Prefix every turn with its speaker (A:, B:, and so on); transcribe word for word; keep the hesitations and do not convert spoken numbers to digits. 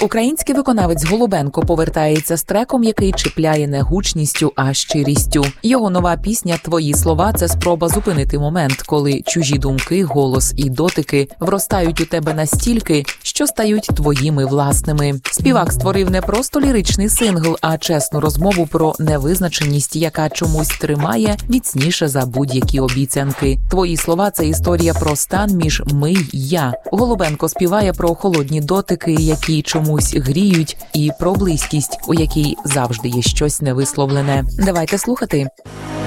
A: Український виконавець Голубенко повертається з треком, який чіпляє не гучністю, а щирістю. Його нова пісня «Твої слова» – це спроба зупинити момент, коли чужі думки, голос і дотики вростають у тебе настільки, що стають твоїми власними. Співак створив не просто ліричний сингл, а чесну розмову про невизначеність, яка чомусь тримає міцніше за будь-які обіцянки. «Твої слова» – це історія про стан між «ми» й «я». Голубенко співає про холодні дотики, які чомусь гріють, і про близькість, у якій завжди є щось невисловлене. Давайте слухати.